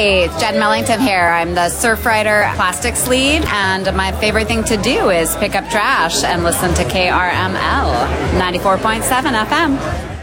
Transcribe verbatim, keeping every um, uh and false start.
Hey, it's Jen Mellington here. I'm the Surfrider Plastics lead, and my favorite thing to do is pick up trash and listen to K R M L ninety-four point seven F M.